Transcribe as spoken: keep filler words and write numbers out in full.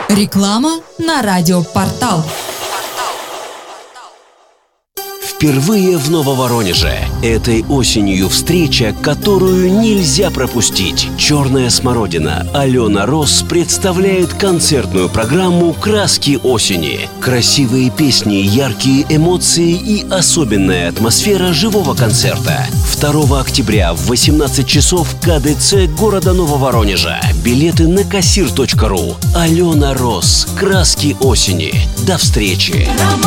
Реклама на радиопортал. Впервые в Нововоронеже. Этой осенью встреча, которую нельзя пропустить. «Черная смородина». Алена Росс представляет концертную программу «Краски осени». Красивые песни, яркие эмоции и особенная атмосфера живого концерта. второго октября в восемнадцать часов КДЦ города Нововоронежа. Билеты на кассир точка ру. Алена Росс. «Краски осени». До встречи!